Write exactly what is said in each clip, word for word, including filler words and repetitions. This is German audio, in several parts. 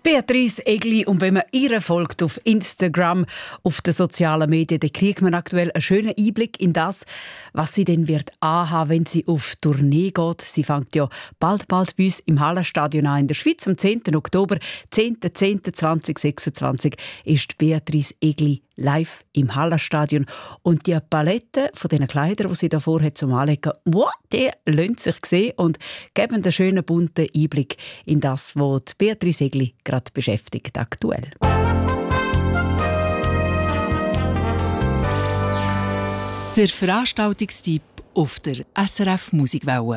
Beatrice Egli, und wenn man ihr folgt auf Instagram, auf den sozialen Medien, dann kriegt man aktuell einen schönen Einblick in das, was sie denn wird anhaben, wenn sie auf Tournee geht. Sie fängt ja bald, bald bei uns im Hallenstadion an in der Schweiz. Am zehnten Oktober, zehnten zehnten zweitausendsechsundzwanzig, ist Beatrice Egli live im Hallenstadion. Und die Palette von diesen Kleidern, die sie da vorhat zum Anlegen, wow, die lassen sich sehen und geben einen schönen bunten Einblick in das, was die Beatrice Egli gerade beschäftigt aktuell. Der Veranstaltungstipp auf der S R F Musikwelle.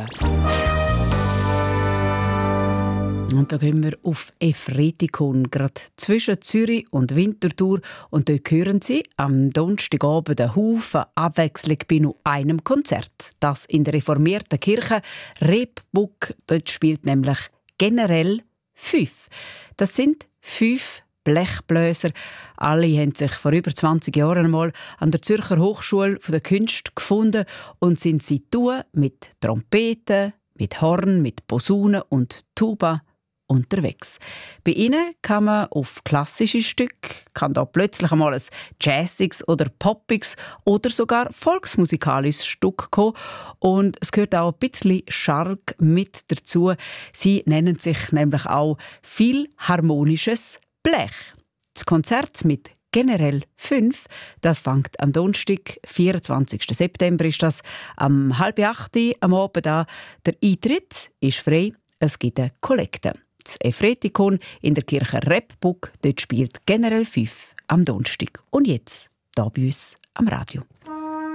Und da gehen wir auf Efretikon, gerade zwischen Zürich und Winterthur. Und dort hören Sie am Donnerstagabend einen Haufen Abwechslung bei nur einem Konzert. Das in der reformierten Kirche Rebbuck. Dort spielt nämlich generell fünf. Das sind fünf Blechbläser. Alle haben sich vor über zwanzig Jahren einmal an der Zürcher Hochschule der Künste gefunden und sind seitdem mit Trompeten, mit Horn, mit Posaunen und Tuba unterwegs. Bei ihnen kann man auf klassische Stücke, kann da plötzlich einmal ein jazziges oder poppiges oder sogar volksmusikalisches Stück kommen. Und es gehört auch ein bisschen Schark mit dazu. Sie nennen sich nämlich auch Philharmonisches Blech. Das Konzert mit generell fünf, das fängt am Donnerstag, vierundzwanzigsten September ist das, am halb acht am Abend an. Der Eintritt ist frei, es gibt eine Kollekte. Das Efretikon in der Kirche Rebbuck, dort spielt generell fünf am Donnerstag. Und jetzt, hier bei uns am Radio.